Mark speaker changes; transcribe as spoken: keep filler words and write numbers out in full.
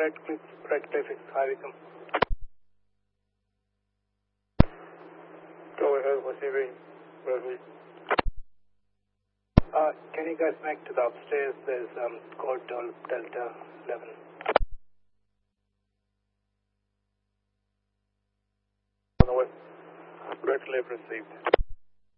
Speaker 1: Red Cliff, Red Cliff is highway come.
Speaker 2: Go ahead, receiving. Ready.
Speaker 1: Uh, can you guys make to the upstairs? There's um, code Delta eleven.
Speaker 2: On the way. Red Cliff received.